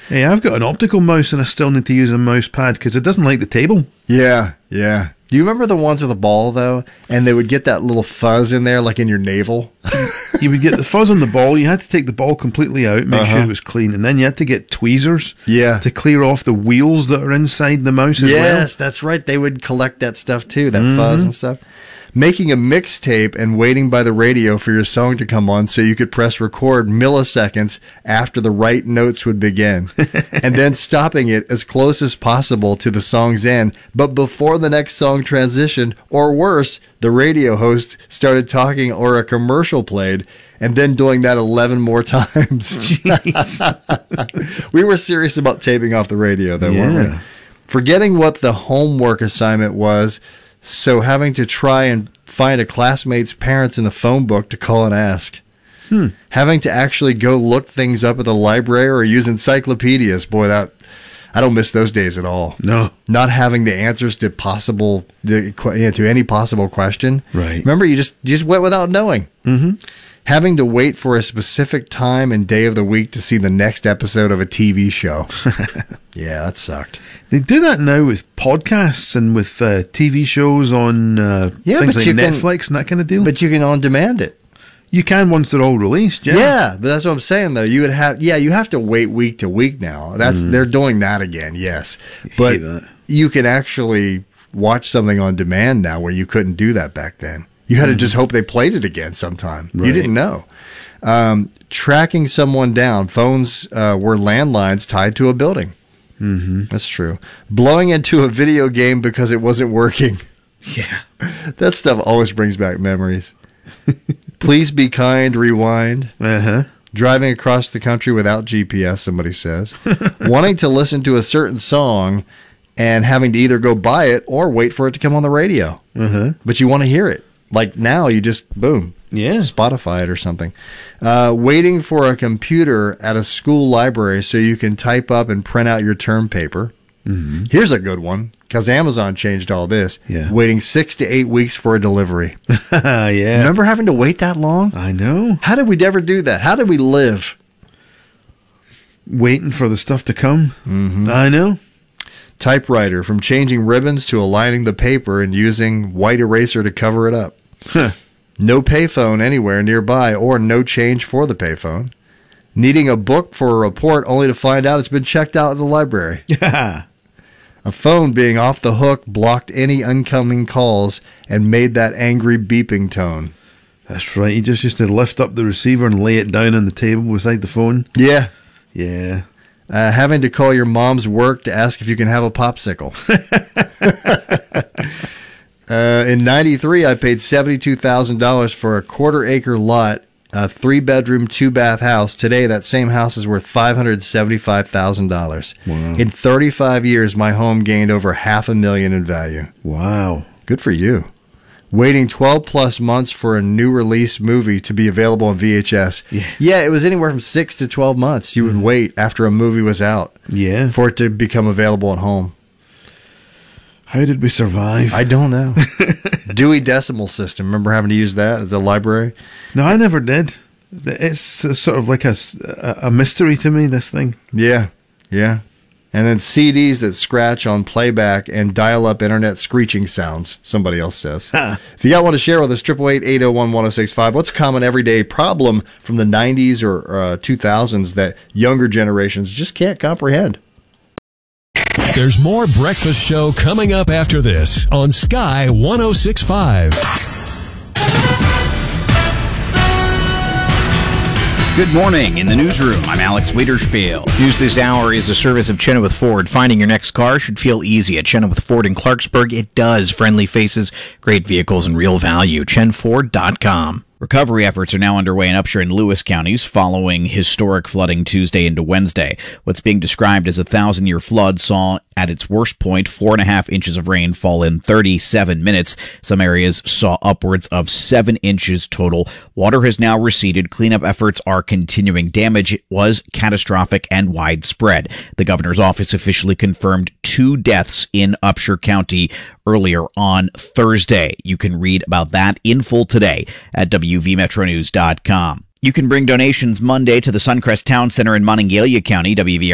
Hey, I've got an optical mouse and I still need to use a mouse pad because it doesn't like the table. Yeah. Do you remember the ones with a ball, though? And they would get that little fuzz in there, like in your navel? You would get the fuzz on the ball. You had to take the ball completely out, make sure it was clean. And then you had to get tweezers to clear off the wheels that are inside the mouse as well. Yes, that's right. They would collect that stuff, too, that fuzz and stuff. Making a mixtape and waiting by the radio for your song to come on so you could press record milliseconds after the right notes would begin. And then stopping it as close as possible to the song's end, but before the next song transitioned, or worse, the radio host started talking or a commercial played, and then doing that 11 more times. Jeez. We were serious about taping off the radio, though, weren't we? Forgetting what the homework assignment was, so having to try and find a classmate's parents in the phone book to call and ask. Having to actually go look things up at the library or use encyclopedias. Boy, I don't miss those days at all. No. Not having the answers to to any possible question. Right. Remember, you just went without knowing. Having to wait for a specific time and day of the week to see the next episode of a TV show. Yeah, that sucked. They do that now with podcasts and with TV shows on things like Netflix and that kind of deal. But you can on-demand it. You can once they're all released, yeah. Yeah, but that's what I'm saying, though. You have to wait week to week now. They're doing that again, yes. But you can actually watch something on demand now where you couldn't do that back then. You had to just hope they played it again sometime. Right. You didn't know. Tracking someone down. Phones were landlines tied to a building. That's true. Blowing into a video game because it wasn't working. Yeah. That stuff always brings back memories. Please be kind, rewind. Driving across the country without GPS, somebody says. Wanting to listen to a certain song and having to either go buy it or wait for it to come on the radio. But you want to hear it. Like now, you just, boom, Spotify it or something. Waiting for a computer at a school library so you can type up and print out your term paper. Here's a good one, because Amazon changed all this. Waiting 6 to 8 weeks for a delivery. Remember having to wait that long? I know. How did we ever do that? How did we live? Waiting for the stuff to come. I know. Typewriter, from changing ribbons to aligning the paper and using white eraser to cover it up. No payphone anywhere nearby or no change for the payphone. Needing a book for a report only to find out it's been checked out at the library. A phone being off the hook blocked any incoming calls and made that angry beeping tone. That's right. You just used to lift up the receiver and lay it down on the table beside the phone. Yeah. Having to call your mom's work to ask if you can have a popsicle. In 93, I paid $72,000 for a quarter-acre lot, a 3-bedroom, 2-bath house. Today, that same house is worth $575,000. Wow. In 35 years, my home gained over $500,000 in value. Wow. Good for you. Waiting 12-plus months for a new release movie to be available on VHS. Yeah, it was anywhere from 6 to 12 months. You would wait after a movie was out for it to become available at home. How did we survive? I don't know. Dewey Decimal System. Remember having to use that at the library? No, I never did. It's sort of like a mystery to me, this thing. Yeah. And then CDs that scratch on playback and dial-up internet screeching sounds, somebody else says. If you got one to share with us, 888-801-1065. What's a common everyday problem from the 90s or 2000s that younger generations just can't comprehend? There's more Breakfast Show coming up after this on Sky 106.5. Good morning. In the newsroom, I'm Alex Wiederspiel. News this hour is a service of Chenoweth Ford. Finding your next car should feel easy at Chenoweth Ford in Clarksburg. It does. Friendly faces, great vehicles, and real value. ChenFord.com. Recovery efforts are now underway in Upshur and Lewis counties following historic flooding Tuesday into Wednesday. What's being described as a 1,000-year flood saw at its worst point 4.5 inches of rain fall in 37 minutes. Some areas saw upwards of 7 inches total. Water has now receded. Cleanup efforts are continuing. Damage was catastrophic and widespread. The governor's office officially confirmed 2 deaths in Upshur County earlier on Thursday. You can read about that in full today at WVMetroNews.com. You can bring donations Monday to the Suncrest Town Center in Monongalia County. WVR